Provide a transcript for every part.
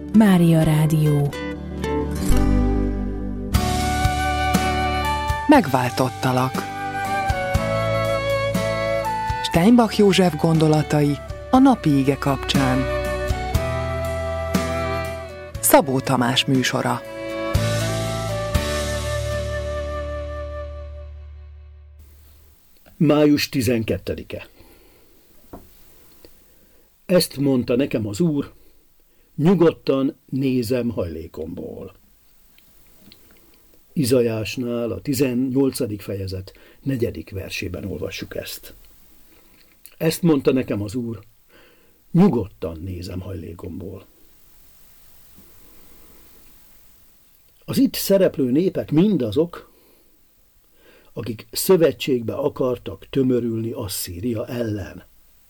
Mária Rádió. Megváltottalak. Steinbach József gondolatai a napi ige kapcsán. Szabó Tamás műsora. Május 12-e. Ezt mondta nekem az Úr, nyugodtan nézem hajlékomból. Izaiásnál a 18. fejezet 4. versében olvassuk ezt. Ezt mondta nekem az Úr, nyugodtan nézem hajlékomból. Az itt szereplő népek mindazok, akik szövetségbe akartak tömörülni Asszíria ellen.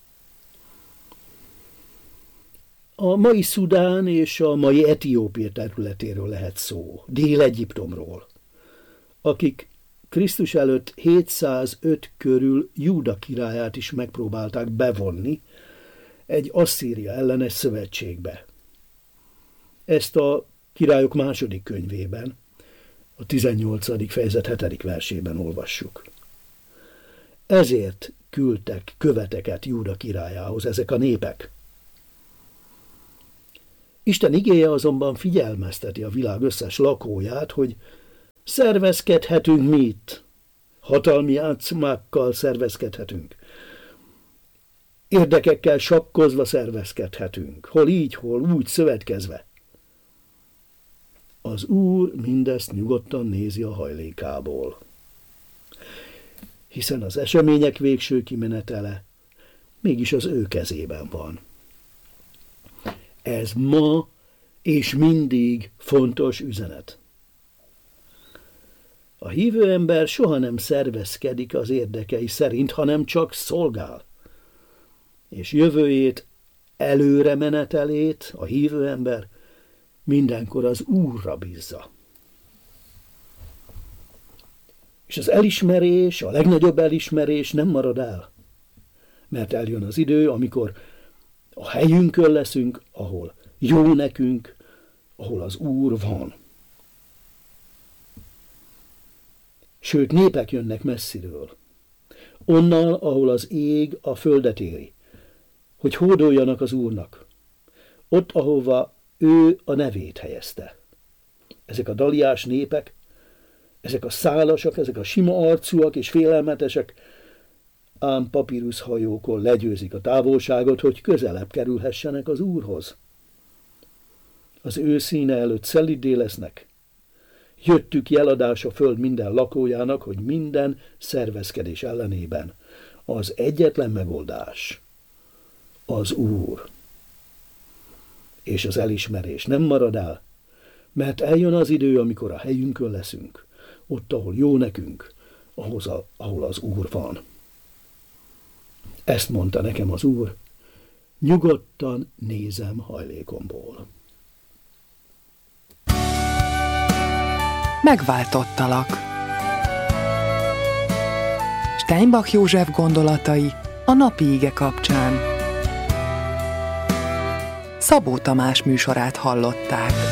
A mai Szudán és a mai Etiópia területéről lehet szó, Dél-Egyiptomról, akik Krisztus előtt 705 körül Júda királyát is megpróbálták bevonni egy Asszíria ellenes szövetségbe. Ezt a Királyok második könyvében, a 18. fejezet 7. versében olvassuk. Ezért küldtek követeket Júda királyához ezek a népek. Isten igéje azonban figyelmezteti a világ összes lakóját, hogy szervezkedhetünk mi itt, hatalmi játszmákkal szervezkedhetünk, érdekekkel sakkozva szervezkedhetünk, hol így, hol úgy szövetkezve. Az Úr mindezt nyugodtan nézi a hajlékából, hiszen az események végső kimenetele mégis az ő kezében van. Ez ma és mindig fontos üzenet. A hívő ember soha nem szervezkedik az érdekei szerint, hanem csak szolgál. És jövőjét, előre menetelét a hívő ember mindenkor az Úrra bízza. És az elismerés, a legnagyobb elismerés nem marad el, mert eljön az idő, amikor a helyünkön leszünk, ahol jó nekünk, ahol az Úr van. Sőt, népek jönnek messziről, onnan, ahol az ég a földet éri, hogy hódoljanak az Úrnak, ott, ahova ő a nevét helyezte. Ezek a daliás népek, ezek a szálasak, ezek a sima arcúak és félelmetesek, ám papíruszhajókon legyőzik a távolságot, hogy közelebb kerülhessenek az Úrhoz. Az ő színe előtt szelíddé lesznek. Jöttük jeladás a föld minden lakójának, hogy minden szervezkedés ellenében az egyetlen megoldás az Úr. És az elismerés nem marad el, mert eljön az idő, amikor a helyünkön leszünk, ott, ahol jó nekünk, ahol az Úr van. Ezt mondta nekem az Úr, nyugodtan nézem hajlékomból. Megváltottalak. Steinbach József gondolatai a napi ige kapcsán. Szabó Tamás műsorát hallották.